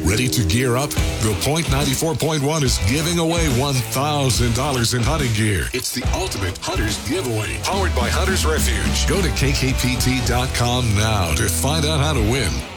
Ready to gear up? The Point 94.1 is giving away $1,000 in hunting gear. It's the ultimate hunter's giveaway, powered by Hunter's Refuge. Go to kkpt.com now to find out how to win.